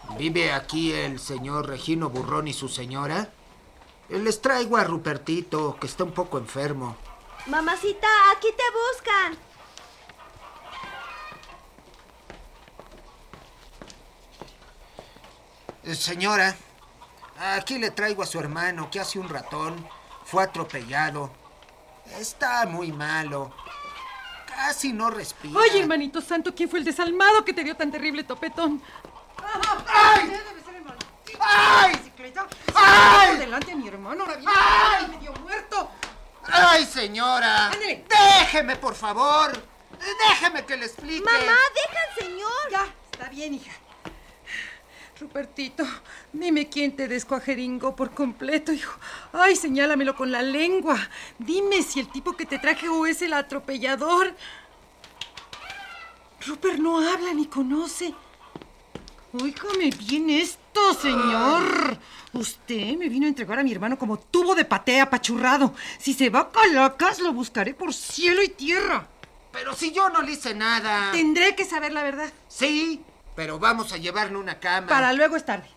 ¿Vive aquí el señor Regino Burrón y su señora? Les traigo a Rupertito, que está un poco enfermo. Mamacita, aquí te buscan. Señora, aquí le traigo a su hermano, que hace un ratón fue atropellado. Está muy malo. Casi no respira. Oye, hermanito santo, ¿quién fue el desalmado que te dio tan terrible topetón? ¡Ay! Debe ser el maldito. ¡Ay! Bicicleta. ¡Ay! Por delante a mi hermano, ahora viene ¡Ay! medio muerto. ¡Ay, señora! Ándale. ¡Déjeme, por favor! ¡Déjeme que le explique! Mamá, deja al señor. Ya, está bien, hija. Rupertito, dime quién te descuajeringó por completo, hijo. Ay, señálamelo con la lengua. Dime si el tipo que te traje o es el atropellador. Rupert no habla ni conoce. Óigame bien esto, señor. Usted me vino a entregar a mi hermano como tubo de paté apachurrado. Si se va a Calacas, lo buscaré por cielo y tierra. Pero si yo no le hice nada. Tendré que saber la verdad. Sí, pero vamos a llevarle una cama. Para luego es tarde.